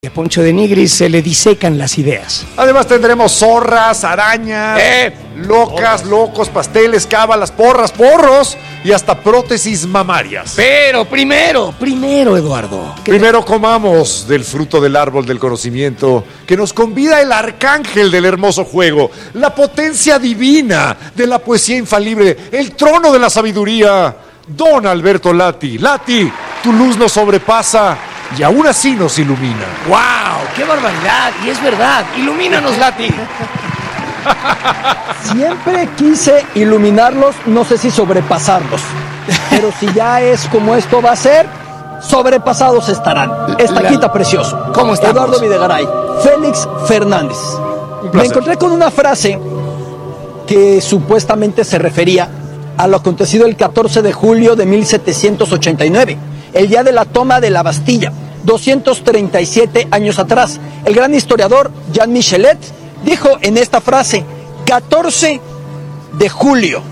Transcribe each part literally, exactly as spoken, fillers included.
A Poncho de Nigris se le disecan las ideas. Además tendremos zorras, arañas, eh, locas, locos, pasteles, cábalas, porras, porros y hasta prótesis mamarias. Pero primero, primero, Eduardo. Primero comamos del fruto del árbol del conocimiento que nos convida el arcángel del hermoso juego, la potencia divina de la poesía infalible, el trono de la sabiduría, Don Alberto Lati. Lati, tu luz nos sobrepasa y aún así nos ilumina. ¡Wow! ¡Qué barbaridad! Y es verdad, ilumínanos, Lati. Siempre quise iluminarlos, no sé si sobrepasarlos. Pero si ya es como esto va a ser, sobrepasados estarán. Estaquita La... precioso. ¿Cómo estamos? Eduardo Videgaray, Félix Fernández. Me encontré con una frase que supuestamente se refería a lo acontecido el catorce de julio de mil setecientos ochenta y nueve, el día de la toma de la Bastilla, doscientos treinta y siete años atrás. El gran historiador Jean Michelet dijo en esta frase, catorce de julio,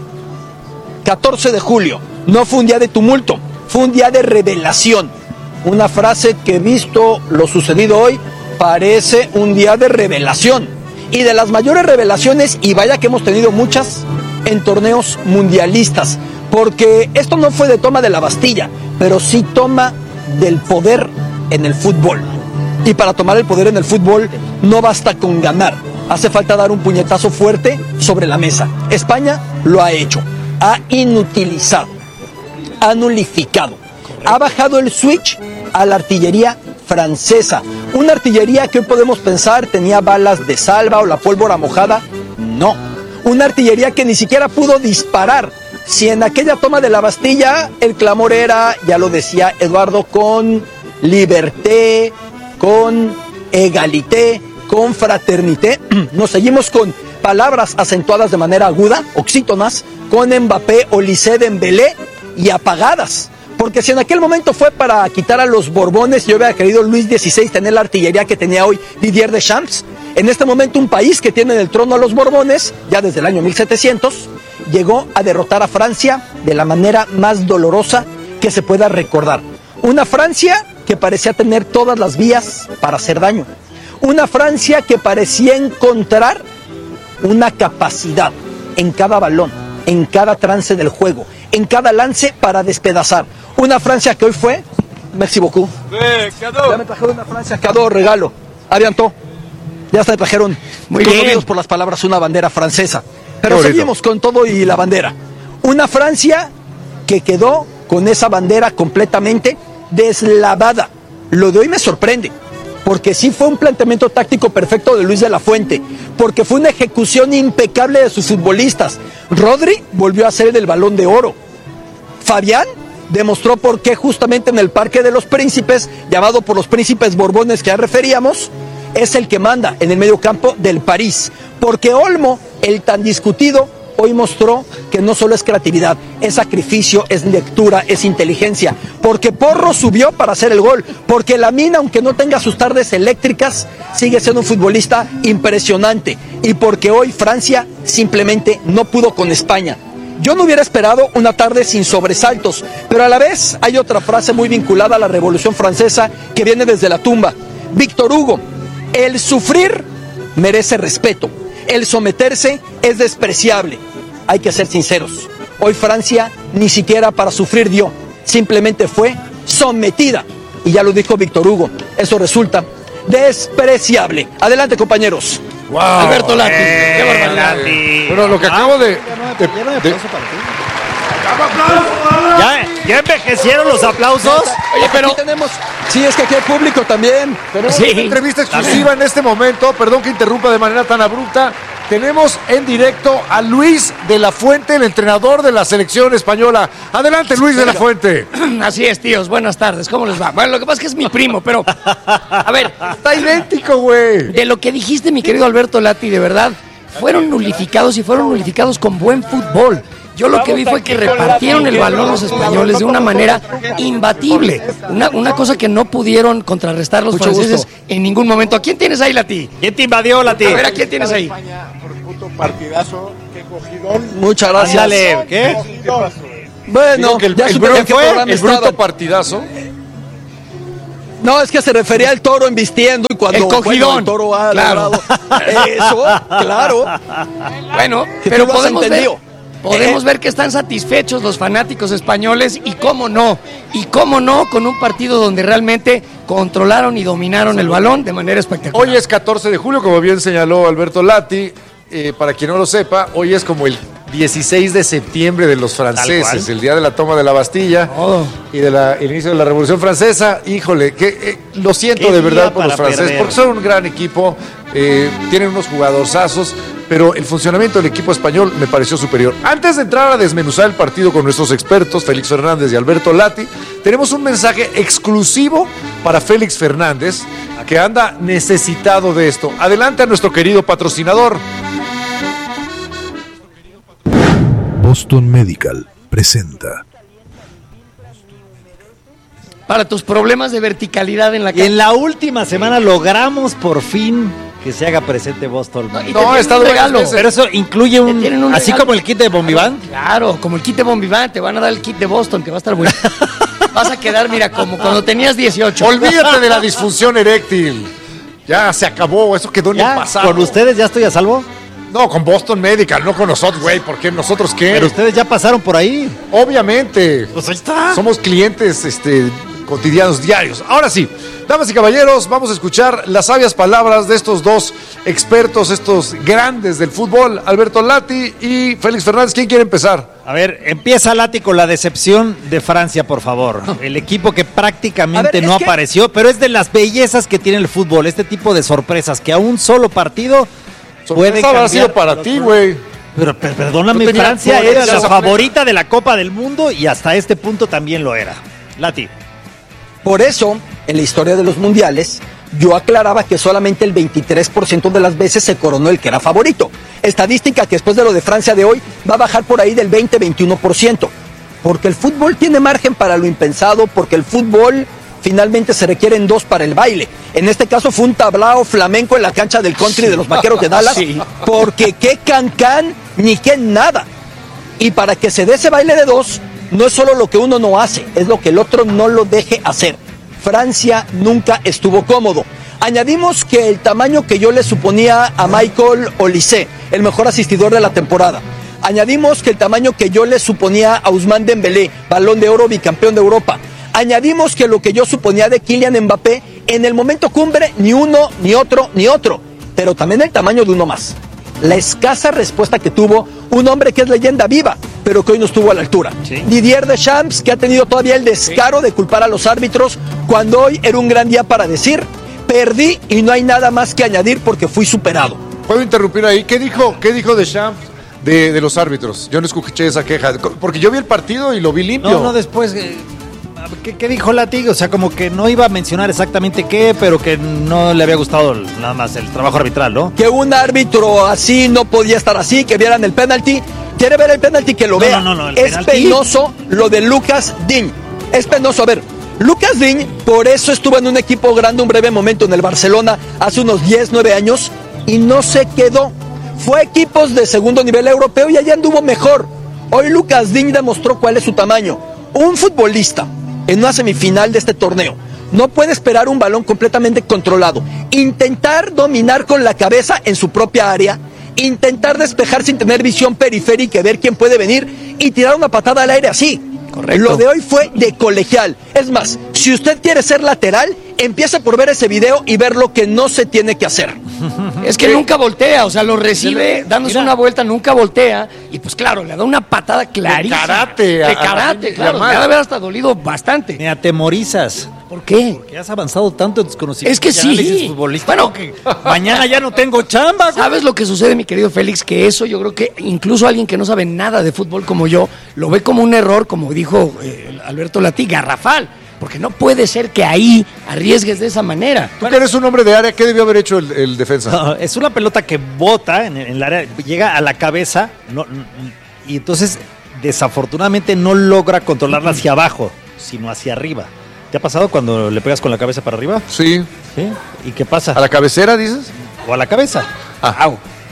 catorce de julio, no fue un día de tumulto, fue un día de revelación. Una frase que, visto lo sucedido hoy, parece un día de revelación. Y de las mayores revelaciones, y vaya que hemos tenido muchas, en torneos mundialistas, porque esto no fue de toma de la Bastilla, pero sí toma del poder en el fútbol. Y para tomar el poder en el fútbol no basta con ganar, hace falta dar un puñetazo fuerte sobre la mesa. España lo ha hecho, ha inutilizado, ha nulificado, ha bajado el switch a la artillería francesa, una artillería que hoy podemos pensar tenía balas de salva o la pólvora mojada. No, una artillería que ni siquiera pudo disparar. Si en aquella toma de la Bastilla el clamor era, ya lo decía Eduardo, con liberté, con egalité, con fraternité, nos seguimos con palabras acentuadas de manera aguda, oxítonas, con Mbappé, Olise, Dembélé y apagadas. Porque si en aquel momento fue para quitar a los Borbones y yo hubiera querido Luis dieciséis tener la artillería que tenía hoy Didier Deschamps, en este momento un país que tiene en el trono a los Borbones, ya desde el año mil setecientos, llegó a derrotar a Francia de la manera más dolorosa que se pueda recordar. Una Francia que parecía tener todas las vías para hacer daño. Una Francia que parecía encontrar una capacidad en cada balón, en cada trance del juego, en cada lance para despedazar. Una Francia que hoy fue, merci beaucoup. Eh, ya me trajeron una Francia, cadeau, regalo. Aviantó. Ya se trajeron, muy conmovidos por las palabras, una bandera francesa. Pero seguimos con todo y la bandera. Una Francia que quedó con esa bandera completamente deslavada. Lo de hoy me sorprende, porque sí fue un planteamiento táctico perfecto de Luis de la Fuente, porque fue una ejecución impecable de sus futbolistas. Rodri volvió a ser el Balón de Oro. Fabián demostró por qué justamente en el Parque de los Príncipes, llamado por los príncipes borbones que ya referíamos, es el que manda en el medio campo del París. Porque Olmo, el tan discutido, hoy mostró que no solo es creatividad, es sacrificio, es lectura, es inteligencia. Porque Porro subió para hacer el gol. Porque Lamine, aunque no tenga sus tardes eléctricas, sigue siendo un futbolista impresionante. Y porque hoy Francia simplemente no pudo con España. Yo no hubiera esperado una tarde sin sobresaltos, pero a la vez hay otra frase muy vinculada a la Revolución Francesa que viene desde la tumba. Víctor Hugo, el sufrir merece respeto, el someterse es despreciable. Hay que ser sinceros, hoy Francia ni siquiera para sufrir dio, simplemente fue sometida. Y ya lo dijo Víctor Hugo, eso resulta despreciable. Adelante, compañeros. Wow, Alberto Lati, eh, qué barbaridad. Lati. Pero lo que acabo de... de, de, de ¿Ya, ¿Ya envejecieron los aplausos? Oye, pero aquí tenemos... Sí, es que aquí hay público también. Tenemos Sí. una entrevista exclusiva en este momento. Perdón que interrumpa de manera tan abrupta. Tenemos en directo a Luis de la Fuente, el entrenador de la selección española. Adelante, Luis de la Fuente. Así es, tíos, buenas tardes, ¿cómo les va? Bueno, lo que pasa es que es mi primo, pero... A ver, Está idéntico, güey. de lo que dijiste, mi querido Alberto Lati, de verdad, fueron nulificados y fueron nulificados con buen fútbol. Yo lo que vi fue que repartieron el balón los españoles de una manera imbatible. Una, una cosa que no pudieron contrarrestar los Mucho franceses gusto. en ningún momento. ¿A quién tienes ahí, Lati? ¿Quién te invadió, Lati? A ver, ¿a quién tienes ahí? Por puto partidazo, qué cogidón. Muchas gracias. Ándale, ¿qué? Cogidón. Bueno, Bueno, Digo que el, ya el, supe bruto, en qué programa el bruto estaban. partidazo. No, es que se refería al toro embistiendo y cuando El cogidón. bueno, el toro ha Claro. logrado eso, claro. Bueno, Que pero tú lo has podemos ver, entendido. podemos Eh. ver que están satisfechos los fanáticos españoles y cómo no, y cómo no con un partido donde realmente controlaron y dominaron el balón de manera espectacular. Hoy es catorce de julio, como bien señaló Alberto Lati. Eh, para quien no lo sepa, hoy es como el dieciséis de septiembre de los franceses, el día de la toma de la Bastilla Oh. y del inicio de la Revolución Francesa. Híjole, que eh, lo siento Qué de verdad día por los para franceses, perder. porque son un gran equipo, eh, tienen unos jugadorzazos, pero el funcionamiento del equipo español me pareció superior. Antes de entrar a desmenuzar el partido con nuestros expertos, Félix Fernández y Alberto Lati, tenemos un mensaje exclusivo para Félix Fernández, que anda necesitado de esto. Adelante a nuestro querido patrocinador. Boston Medical presenta. Para tus problemas de verticalidad en la Y cancha. en la última semana logramos por fin que se haga presente Boston. No, y te No, tienen ha estado un varias regalo. veces. Pero eso incluye Te tienen un... un Así regalo. como el kit de Bombiván. Claro, como el kit de Bombiván, te van a dar el kit de Boston, que va a estar bueno. Vas a quedar, mira, como cuando tenías dieciocho. Olvídate de la disfunción eréctil. Ya se acabó, eso quedó en el Ya, pasado. con ustedes ya estoy a salvo. No, con Boston Medical, no con nosotros, güey. ¿Por qué? ¿Nosotros qué? Pero ustedes ya pasaron por ahí. Obviamente. Pues ahí está. Somos clientes este, cotidianos, diarios. Ahora sí, damas y caballeros, vamos a escuchar las sabias palabras de estos dos expertos, estos grandes del fútbol, Alberto Lati y Félix Fernández. ¿Quién quiere empezar? A ver, empieza Lati con la decepción de Francia, por favor. El equipo que prácticamente A ver, no es que- apareció, pero es de las bellezas que tiene el fútbol, este tipo de sorpresas, que a un solo partido puede Sorpresa habrá cambiar. sido para ti, güey. Pero, pero perdóname, Tú tenías- Francia tú era tenías la esa- favorita de la Copa del Mundo y hasta este punto también lo era. Lati. Por eso, en la historia de los mundiales, yo aclaraba que solamente el veintitrés por ciento de las veces se coronó el que era favorito. Estadística que después de lo de Francia de hoy va a bajar por ahí del veinte a veintiuno por ciento. Porque el fútbol tiene margen para lo impensado, porque el fútbol finalmente se requieren dos para el baile. En este caso fue un tablao flamenco en la cancha del country de los Vaqueros de Dallas, Sí. porque qué cancán ni qué nada. Y para que se dé ese baile de dos, no es solo lo que uno no hace, es lo que el otro no lo deje hacer. Francia nunca estuvo cómodo. Añadimos que el tamaño que yo le suponía a Michael Olise, el mejor asistidor de la temporada. Añadimos que el tamaño que yo le suponía a Ousmane Dembélé, Balón de Oro, bicampeón de Europa. Añadimos que lo que yo suponía de Kylian Mbappé, en el momento cumbre, ni uno, ni otro, ni otro. Pero también el tamaño de uno más. La escasa respuesta que tuvo un hombre que es leyenda viva, pero que hoy no estuvo a la altura. Sí. Didier Deschamps, que ha tenido todavía el descaro de culpar a los árbitros, cuando hoy era un gran día para decir, perdí y no hay nada más que añadir porque fui superado. ¿Puedo interrumpir ahí? ¿Qué dijo, qué dijo Deschamps de, de los árbitros? Yo no escuché esa queja, porque yo vi el partido y lo vi limpio. No, no, después... eh, ¿Qué, ¿Qué dijo Lati? O sea, como que no iba a mencionar exactamente qué, pero que no le había gustado el- nada más el trabajo arbitral, ¿no? Que un árbitro así no podía estar así, que vieran el penalti. ¿Quiere ver el penalti? Que lo No, vea. no, no, no, el es penalti. penoso lo de Lucas Digne. Es penoso. A ver, Lucas Digne, por eso estuvo en un equipo grande un breve momento en el Barcelona hace unos diez, nueve años y no se quedó. Fue a equipos de segundo nivel europeo y allá anduvo mejor. Hoy Lucas Digne demostró cuál es su tamaño. Un futbolista en una semifinal de este torneo no puede esperar un balón completamente controlado, intentar dominar con la cabeza en su propia área, intentar despejar sin tener visión periférica y ver quién puede venir y tirar una patada al aire así. Correcto. Lo de hoy fue de colegial. Es más, si usted quiere ser lateral, empieza por ver ese video y ver lo que no se tiene que hacer. Es que nunca voltea, o sea, lo recibe dándose Mira. una vuelta, nunca voltea. Y pues claro, le da una patada clarísima. karate, De a- a- karate, a- claro. a- Le ha de haber hasta dolido bastante. Me atemorizas. ¿Por qué? Que has avanzado tanto en tus conocimientos. Es que y sí. análisis futbolísticos Bueno. que mañana ya no tengo chamba. güey. ¿Sabes lo que sucede, mi querido Félix? Que eso yo creo que incluso alguien que no sabe nada de fútbol como yo, lo ve como un error, como dijo eh, Alberto Lati, garrafal. Porque no puede ser que ahí arriesgues de esa manera. Tú que eres un hombre de área, ¿qué debió haber hecho el, el defensa? No, es una pelota que bota en, en el área, llega a la cabeza no, n- y entonces desafortunadamente no logra controlarla hacia abajo, sino hacia arriba. ¿Te ha pasado cuando le pegas con la cabeza para arriba? Sí. ¿Sí? ¿Y qué pasa? ¿A la cabecera, dices? O a la cabeza. Ah. ¿no?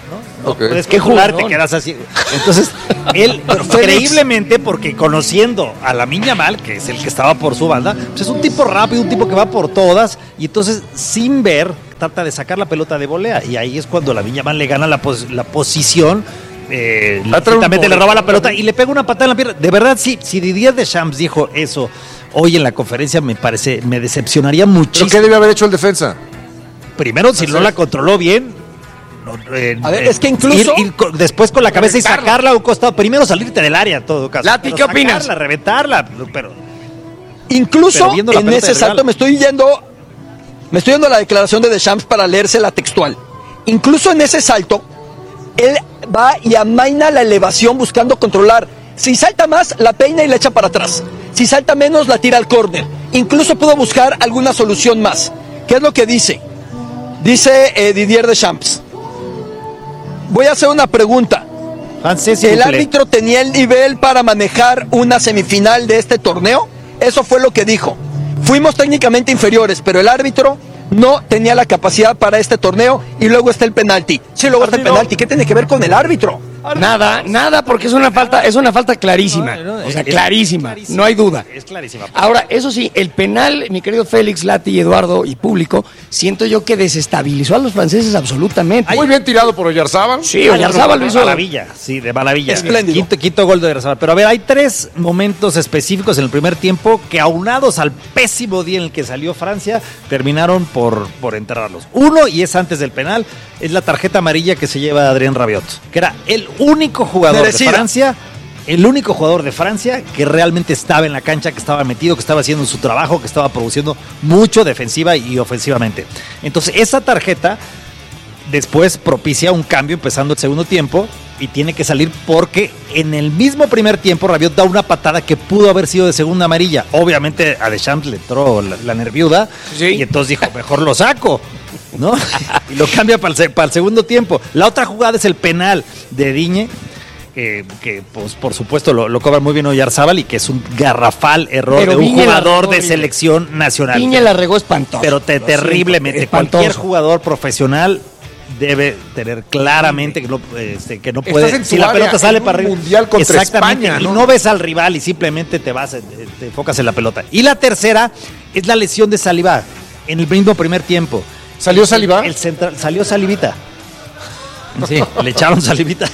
no Okay. puedes Qué controlar, te jugadón. quedas así. Entonces, él, increíblemente, porque conociendo a Lamine Yamal, que es el que estaba por su banda, pues es un tipo rápido, un tipo que va por todas, y entonces, sin ver, trata de sacar la pelota de volea, y ahí es cuando Lamine Yamal le gana la, pos- la posición. Eh, Lentamente le roba la pelota y le pega una patada en la pierna. De verdad, sí, si Didier Deschamps dijo eso hoy en la conferencia, me parece, me decepcionaría muchísimo. ¿Pero qué debe haber hecho el defensa? Primero, si no la controló bien. no, eh, A ver, eh, es que incluso- ir- ir co- después con la cabeza y sacarla a un costado. Primero salirte del área, en todo caso. Lati, Pero ¿qué opinas? sacarla, reventarla, pero Incluso Pero viendo la en pelota ese del salto rival. me estoy yendo, me estoy yendo a la declaración de Deschamps para leerse la textual. Incluso en ese salto, él va y amaina la elevación buscando controlar. Si salta más, la peina y la echa para atrás. Si salta menos, la tira al córner. Incluso pudo buscar alguna solución más. ¿Qué es lo que dice? Dice eh, Didier Deschamps. Voy a hacer una pregunta. francés ¿El soufflé. árbitro tenía el nivel para manejar una semifinal de este torneo? Eso fue lo que dijo. Fuimos técnicamente inferiores, pero el árbitro no tenía la capacidad para este torneo y luego está el penalti. Sí, luego está el penalti. ¿Qué tiene que ver con el árbitro? Nada, nada, porque es una falta, es una falta clarísima. No, no, O sea, es- clarísima, es no hay duda. Es clarísima. Ahora, eso sí, el penal, mi querido Félix, Lati, Eduardo y público, siento yo que desestabilizó a los franceses absolutamente. Muy bien tirado por Oyarzábal. Sí, Oyarzábal lo de hizo. maravilla, sí, de maravilla. Espléndido. Quinto, quinto gol de Oyarzábal. Pero a ver, hay tres momentos específicos en el primer tiempo que, aunados al pésimo día en el que salió Francia, terminaron por, por enterrarlos. Uno, y es antes del penal, es la tarjeta amarilla que se lleva Adrien Rabiot, que era el único jugador Merecida. de Francia, el único jugador de Francia que realmente estaba en la cancha, que estaba metido, que estaba haciendo su trabajo, que estaba produciendo mucho defensiva y ofensivamente. Entonces, esa tarjeta después propicia un cambio empezando el segundo tiempo y tiene que salir porque en el mismo primer tiempo Rabiot da una patada que pudo haber sido de segunda amarilla. Obviamente a Deschamps le entró la, la nerviuda Sí. y entonces dijo, mejor lo saco, ¿no? Y lo cambia para el, se- para el segundo tiempo. La otra jugada es el penal de Digne, que, que, pues por supuesto lo, lo cobra muy bien Oyarzábal y que es un garrafal error Pero de un Digne la jugador regó, de Digne. selección nacional. Piña la regó espantoso. Pero te, Lo siento, terriblemente. espantoso. Cualquier jugador profesional debe tener claramente que no, este, que no Estás puede. en tu Si la área, pelota sale en un para arriba. mundial contra Exactamente, España, ¿no? Y no ves al rival y simplemente te vas, eh, te enfocas en la pelota. Y la tercera es la lesión de Saliba en el mismo primer tiempo. ¿Salió Saliba? El central, salió Salivita. Sí, le echaron Salivita.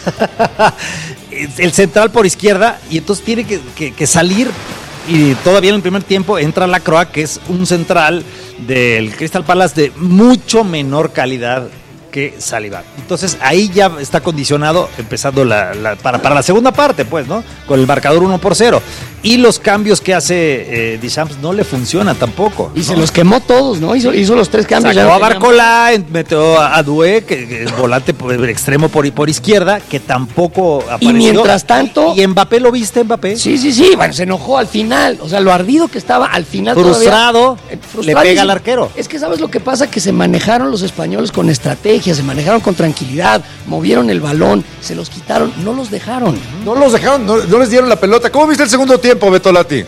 El central por izquierda y entonces tiene que, que- que salir y todavía en el primer tiempo entra Lacroix, que es un central del Crystal Palace de mucho menor calidad que Saliba. Entonces ahí ya está condicionado empezando la, la- para, para la segunda parte, pues, ¿no? Con el marcador uno por cero. Y los cambios que hace eh, Deschamps no le funcionan tampoco. Y ¿no? se los quemó todos, ¿no? Hizo, hizo los tres cambios. Sacó ya a no tenía- Barcola, metió a Doué, que, que es volante por el extremo por, por izquierda, que tampoco apareció. mientras tanto- ¿Y Mbappé lo viste, Mbappé? Sí, sí, sí, bueno, se enojó al final. O sea, lo ardido que estaba al final. Frustrado, todavía, eh, le frustradísimo. pega al arquero. Es que sabes lo que pasa, que se manejaron los españoles con estrategia, se manejaron con tranquilidad, movieron el balón, se los quitaron, no los dejaron. No los dejaron, no, no les dieron la pelota. ¿Cómo viste el segundo tiempo, Beto Lati?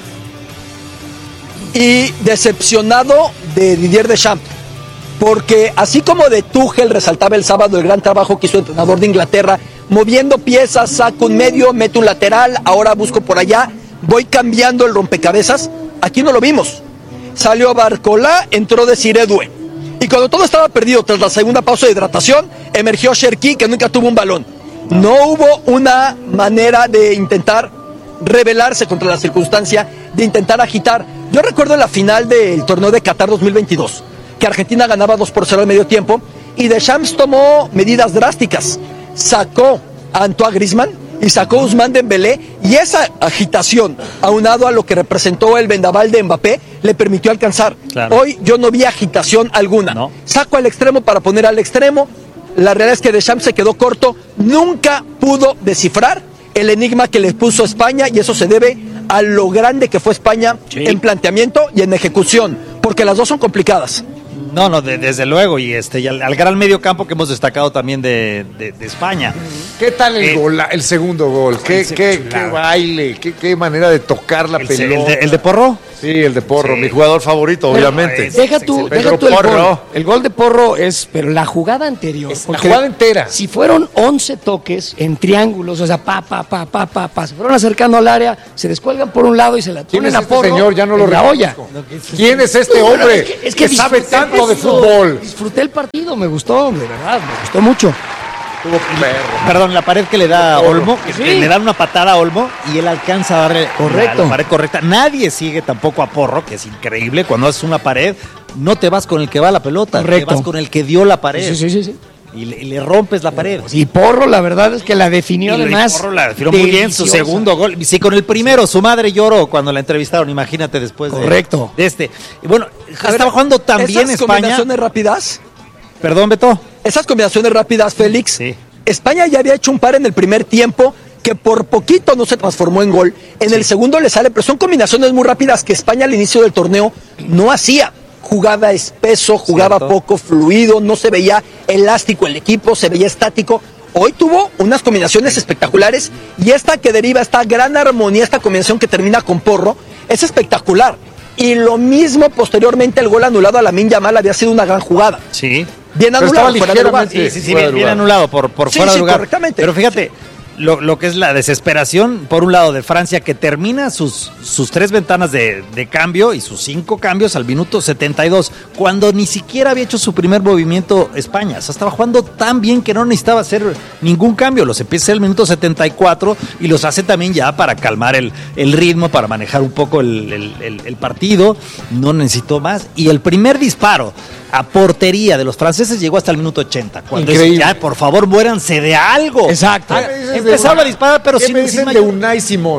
Y decepcionado de Didier Deschamps, porque así como de Tuchel resaltaba el sábado el gran trabajo que hizo el entrenador de Inglaterra, moviendo piezas, saco un medio, meto un lateral, ahora busco por allá, voy cambiando el rompecabezas, aquí no lo vimos. Salió Barcola, entró Desiré Doué. Y cuando todo estaba perdido tras la segunda pausa de hidratación, emergió Cherki, que nunca tuvo un balón. No hubo una manera de intentar rebelarse contra la circunstancia, de intentar agitar. Yo recuerdo en la final del torneo de Qatar dos mil veintidós, que Argentina ganaba dos por cero al medio tiempo, y Deschamps tomó medidas drásticas. Sacó a Antoine Griezmann y sacó a Ousmane Dembélé, y esa agitación, aunado a lo que representó el vendaval de Mbappé, le permitió alcanzar. Claro. Hoy yo no vi agitación alguna. No. Saco al extremo para poner al extremo. La realidad es que Deschamps se quedó corto, nunca pudo descifrar el enigma que le puso España, y eso se debe a lo grande que fue España Sí. en planteamiento y en ejecución, porque las dos son complicadas. No, no, de, desde luego, y este y al, al gran medio campo que hemos destacado también de, de, de España. ¿Qué tal el Eh, gol, el segundo gol? ¿Qué, el- qué, chulada. qué baile? ¿Qué, qué manera de tocar la El, pelota? el de, el de Porro. Sí, el de Porro, Sí. mi jugador favorito, Pero, obviamente. eh, Deja tú, Pedro deja tú el Porro. gol. El gol de Porro es, pero la jugada anterior. Es la porque jugada entera. Si fueron once toques en triángulos, o sea, pa, pa, pa, pa, pa, pa, se fueron acercando al área, se descuelgan por un lado y se la ¿Quién ponen es a este Porro señor? Ya no lo en la olla. reconozco. ¿Quién es este Bueno, hombre es que, es que, sabe disfruté tanto de eso. fútbol? Disfruté el partido, me gustó, de verdad, me gustó mucho. Tuvo perro. Perdón, la pared que le da a Porro. Olmo, que, Sí. que le dan una patada a Olmo y él alcanza a darle Correcto. la, la pared correcta. Nadie sigue tampoco a Porro, que es increíble. Cuando haces una pared, no te vas con el que va a la pelota, Correcto. te vas con el que dio la pared. Sí, sí, sí, sí. Y, le, y le rompes la pared. Y Porro, la verdad es que la definió Y además. Porro la definió muy bien, su deliciosa. segundo gol. Sí, con el primero, su madre lloró cuando la entrevistaron, imagínate después de, Correcto. de este. Y bueno, A ver, estaba jugando también esas España. combinaciones rápidas, Perdón, Beto. esas combinaciones rápidas, Félix, Sí. España ya había hecho un par en el primer tiempo que por poquito no se transformó en gol. En el segundo le sale, pero son combinaciones muy rápidas que España al inicio del torneo no hacía. Jugaba espeso, jugaba Cierto. poco fluido, no se veía elástico el equipo, se veía estático. Hoy tuvo unas combinaciones espectaculares y esta que deriva, esta gran armonía, esta combinación que termina con Porro, es espectacular. Y lo mismo posteriormente el gol anulado a Lamine Yamal había sido una gran jugada. Sí. Bien Pero anulado, estaba fuera de lugar. ligeramente- Sí, sí, sí, fuera de bien, bien lugar. anulado por, por Sí, fuera de sí, lugar. correctamente. Pero fíjate, lo, lo que es la desesperación, por un lado, de Francia, que termina sus, sus tres ventanas de, de cambio y sus cinco cambios al minuto setenta y dos, cuando ni siquiera había hecho su primer movimiento España. O sea, estaba jugando tan bien que no necesitaba hacer ningún cambio. Los empieza el minuto setenta y cuatro y los hace también ya para calmar el, el ritmo, para manejar un poco el, el- el- el partido. No necesitó más. Y el primer disparo a portería de los franceses llegó hasta el minuto ochenta. Cuando es, Increíble. ya, por favor, muéranse de algo. Exacto. Ah, ¿Qué me dices de Empezaron a Unai? disparar, pero ¿Qué sin, me sin dicen de mayor- Unai Simón?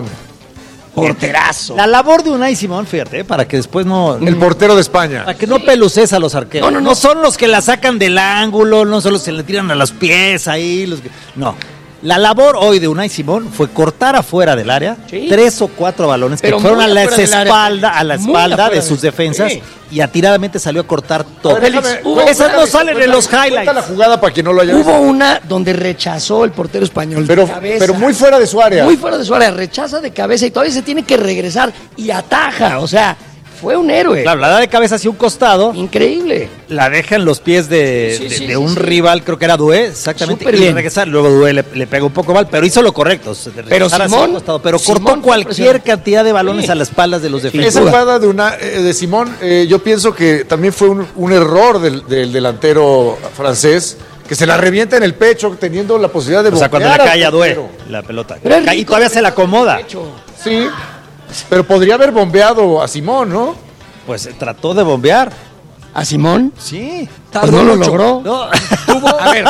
Porterazo. La labor de Unai Simón, fíjate, para que después no... El portero de España. Para que no peluces a los arqueros. No, no, no. No son los que la sacan del ángulo, no son los que le tiran a los pies ahí. Los que... No. La labor hoy de Unai Simón fue cortar afuera del área Sí. tres o cuatro balones Pero que fueron muy a la afuera del área. espalda, a la Muy espalda afuera de del- sus defensas Sí. y atiradamente salió a cortar todo. A ver, déjame- hubo- cuéntame, esas no salen en los cuéntame, highlights. cuenta la jugada para quien no lo haya visto. Hubo una donde rechazó el portero español. de Pero, cabeza. pero muy fuera de su área. Muy fuera de su área, rechaza de cabeza y todavía se tiene que regresar y ataja. O sea, fue un héroe. Claro, la da de cabeza hacia un costado, Increíble. la deja en los pies de, Sí, de- sí, de sí, un sí. rival, creo que era Doué, exactamente, Súper y bien. regresa, luego Doué le, le pega un poco mal, pero hizo lo correcto. se- de Pero regresar hacia Simón- un costado, pero Simón cortó fue cualquier impresionante. cantidad de balones Sí. a las espaldas de los Esa defensores. duda. jugada de, una, eh, de Simón, eh, yo pienso que también fue un, un error del, del delantero francés, que se la revienta en el pecho teniendo la posibilidad de O sea, cuando le bombear al cae a Doué portero. la pelota. Pero es Cae y rico todavía de- se la acomoda. de hecho. Sí, pero podría haber bombeado a Simón, ¿no? Pues eh, trató de bombear. ¿A Simón? Sí. Pues no lo mucho. logró. No, A ver,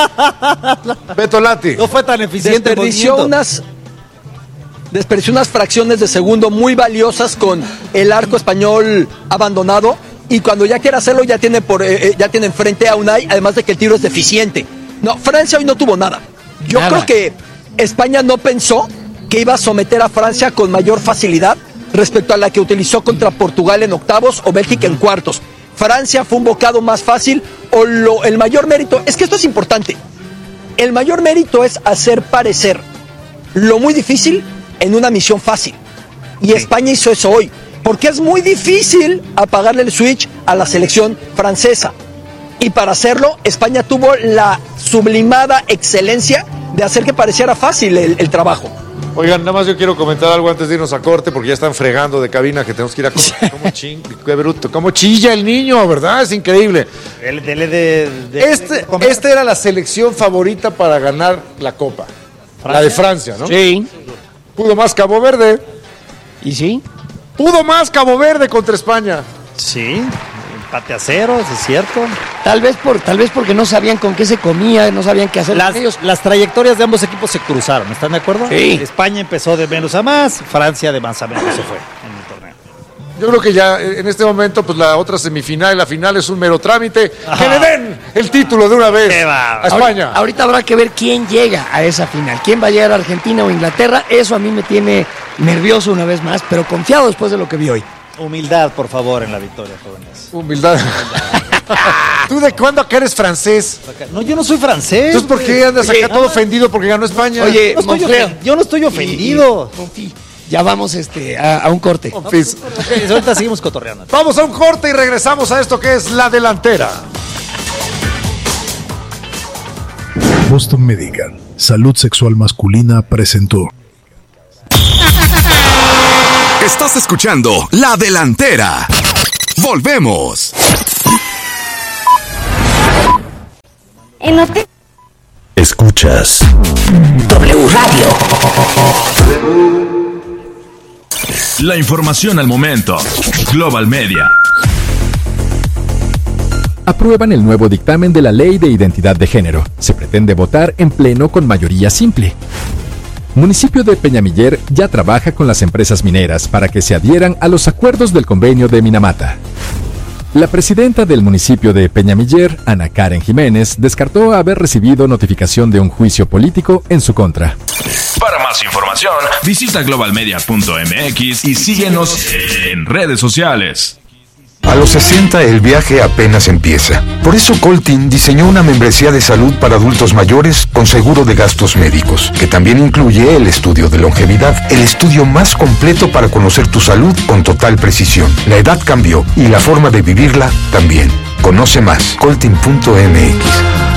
Beto Lati. no fue tan eficiente el Desperdició movimiento. unas, desperdició unas fracciones de segundo muy valiosas con el arco español abandonado y cuando ya quiere hacerlo ya tiene por eh, eh, ya tiene enfrente a Unai, además de que el tiro es deficiente. No, Francia hoy no tuvo nada. Yo Nada. creo que España no pensó que iba a someter a Francia con mayor facilidad respecto a la que utilizó contra Portugal en octavos o Bélgica en cuartos. Francia fue un bocado más fácil o lo, el mayor mérito, es que esto es importante. El mayor mérito es hacer parecer lo muy difícil en una misión fácil. Y España hizo eso hoy, porque es muy difícil apagarle el switch a la selección francesa. Y para hacerlo, España tuvo la sublimada excelencia de hacer que pareciera fácil el, el trabajo. Oigan, nada más yo quiero comentar algo antes de irnos a corte, porque ya están fregando de cabina que tenemos que ir a corte. ¿Cómo ching? Qué bruto. ¿Cómo chilla el niño, verdad? Es increíble. El- dele de, de- Este, de comer. esta era la selección favorita para ganar la Copa. La de Francia, ¿no? sí. Pudo más Cabo Verde. ¿Y sí? Pudo más Cabo Verde contra España. Sí, empate a ceros, es cierto. Tal vez, por, tal vez porque no sabían con qué se comía, no sabían qué hacer Las, con ellos. las trayectorias de ambos equipos se cruzaron, ¿están de acuerdo? Sí. España empezó de menos a más, Francia de más a menos se fue en el torneo. Yo creo que ya eh, en este momento, pues la otra semifinal y la final es un mero trámite. Que le den el título de una vez Qué va. a España. Ahorita, ahorita habrá que ver quién llega a esa final. ¿Quién va a llegar a Argentina o Inglaterra? Eso a mí me tiene nervioso una vez más, pero confiado después de lo que vi hoy. Humildad, por favor, en la victoria, jóvenes. Humildad. ¿Tú de cuándo acá eres francés? No, yo no soy francés. Entonces, ¿por qué andas Oye, acá todo ofendido porque ganó España? Oye, No estoy Monfleo. ofen- yo no estoy ofendido. Monfi, ya vamos este, a, a un corte. Monfis. Ok, ahorita seguimos cotorreando. Vamos a un corte y regresamos a esto que es La Delantera. Boston Medical, Salud Sexual Masculina presentó. Estás escuchando La Delantera. Volvemos. En hotel Escuchas W Radio. La información al momento. Global Media. Aprueban el nuevo dictamen de la Ley de Identidad de Género. Se pretende votar en pleno con mayoría simple. Municipio de Peñamiller ya trabaja con las empresas mineras para que se adhieran a los acuerdos del convenio de Minamata. La presidenta del municipio de Peñamiller, Ana Karen Jiménez, descartó haber recibido notificación de un juicio político en su contra. Para más información, visita global media punto m x y síguenos en redes sociales. A los sesenta el viaje apenas empieza. Por eso Coltin diseñó una membresía de salud para adultos mayores con seguro de gastos médicos, que también incluye el estudio de longevidad, el estudio más completo para conocer tu salud con total precisión. La edad cambió y la forma de vivirla también. Conoce más, coltin punto m x.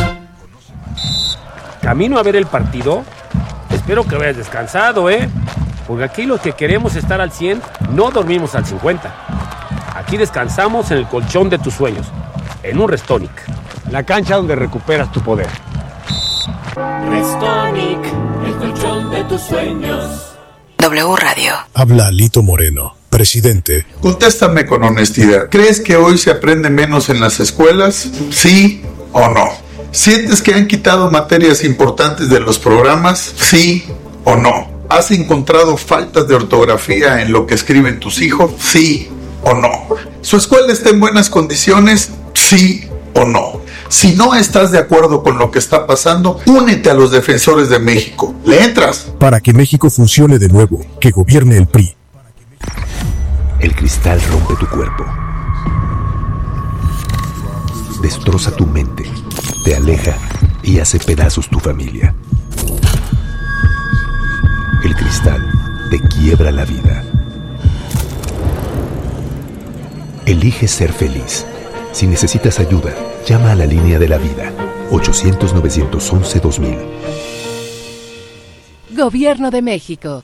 Camino a ver el partido. Espero que vayas descansado, ¿eh? Porque aquí los que queremos estar al cien no dormimos al cincuenta. Aquí descansamos en el colchón de tus sueños, en un Restonic. La cancha donde recuperas tu poder. Restonic, el colchón de tus sueños. W Radio. Habla Lito Moreno, presidente. Contéstame con honestidad. ¿Crees que hoy se aprende menos en las escuelas? ¿Sí o no? ¿Sientes que han quitado materias importantes de los programas? ¿Sí o no? ¿Has encontrado faltas de ortografía en lo que escriben tus hijos? ¿Sí o no? ¿Su escuela está en buenas condiciones? ¿Sí o no? Si no estás de acuerdo con lo que está pasando, únete a los defensores de México. ¿Le entras? Para que México funcione de nuevo, que gobierne el P R I. El cristal rompe tu cuerpo. Destroza tu mente, te aleja y hace pedazos tu familia. El cristal te quiebra la vida. Elige ser feliz. Si necesitas ayuda, llama a la línea de la vida. ochocientos, novecientos once, dos mil. Gobierno de México.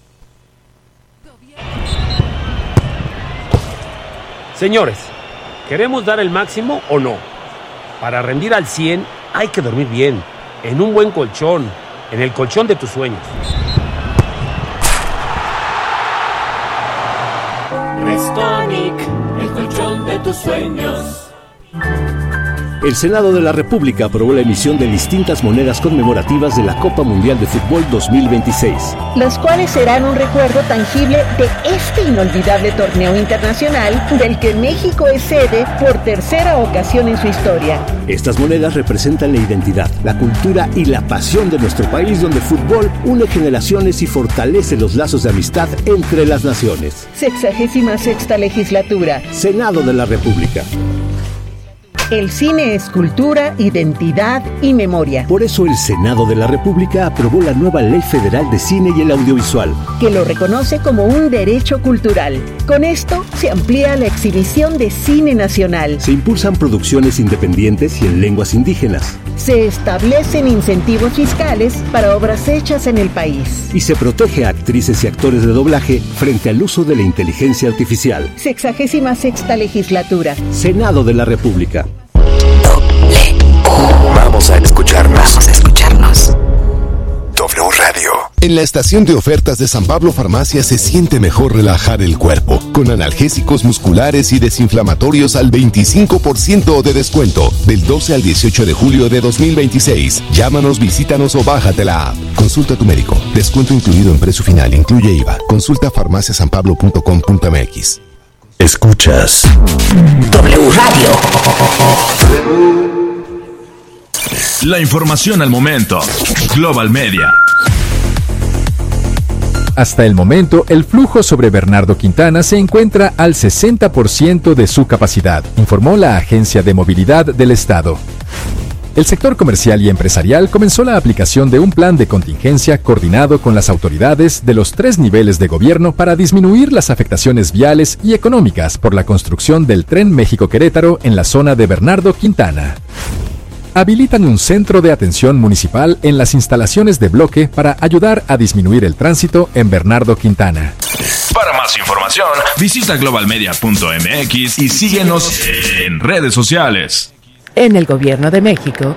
Señores, ¿queremos dar el máximo o no? Para rendir al cien hay que dormir bien, en un buen colchón, en el colchón de tus sueños. Restonic, el colchón de tus sueños. El Senado de la República aprobó la emisión de distintas monedas conmemorativas de la Copa Mundial de Fútbol dos mil veintiséis. Las cuales serán un recuerdo tangible de este inolvidable torneo internacional del que México es sede por tercera ocasión en su historia. Estas monedas representan la identidad, la cultura y la pasión de nuestro país, donde el fútbol une generaciones y fortalece los lazos de amistad entre las naciones. Sexagésima sexta legislatura. Senado de la República. El cine es cultura, identidad y memoria. Por eso el Senado de la República aprobó la nueva Ley Federal de Cine y el Audiovisual, que lo reconoce como un derecho cultural. Con esto se amplía la exhibición de cine nacional. Se impulsan producciones independientes y en lenguas indígenas. Se establecen incentivos fiscales para obras hechas en el país. Y se protege a actrices y actores de doblaje frente al uso de la inteligencia artificial. Sexagésima sexta legislatura. Senado de la República. Vamos a escucharnos. Vamos a escucharnos. W Radio. En la estación de ofertas de San Pablo Farmacia se siente mejor relajar el cuerpo, con analgésicos musculares y desinflamatorios al veinticinco por ciento de descuento, del doce al dieciocho de julio de dos mil veintiséis. Llámanos, visítanos o bájate la app. Consulta a tu médico. Descuento incluido en precio final, incluye I V A. Consulta farmacia san pablo punto com punto m x. Escuchas W Radio. La información al momento. Global Media. Hasta el momento, el flujo sobre Bernardo Quintana se encuentra al sesenta por ciento de su capacidad, informó la Agencia de Movilidad del Estado. El sector comercial y empresarial comenzó la aplicación de un plan de contingencia coordinado con las autoridades de los tres niveles de gobierno para disminuir las afectaciones viales y económicas por la construcción del Tren México-Querétaro en la zona de Bernardo Quintana. Habilitan un centro de atención municipal en las instalaciones de bloque para ayudar a disminuir el tránsito en Bernardo Quintana. Para más información, visita global media punto m x y síguenos en redes sociales. En el Gobierno de México